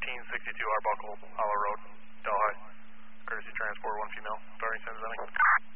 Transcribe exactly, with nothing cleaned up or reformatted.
thirteen sixty-two Arbuckle Hollow Road, Delhi. Courtesy transport, one female, starting San Zenning.